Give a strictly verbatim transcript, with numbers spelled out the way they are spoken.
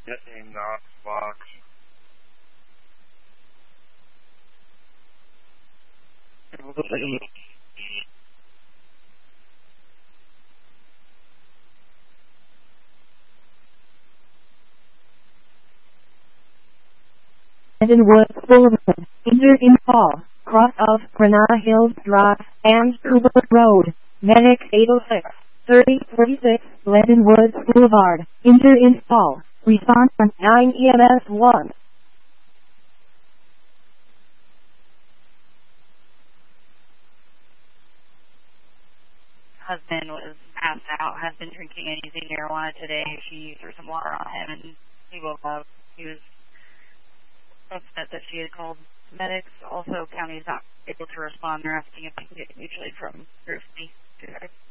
getting Knox box. Edenwood Boulevard, Inter in Fall, cross of Granada Hills Drive, and Cooper Road, Medic eight oh six, thirty forty-six, Leadenwood Boulevard, Inter in Fall, response from nine E M S one. Husband was passed out, has been drinking and using marijuana today. She threw some water on him and he woke up. He was upset that she had called medics. Also, county is not able to respond. They're asking if they can get mutually from Group C to her.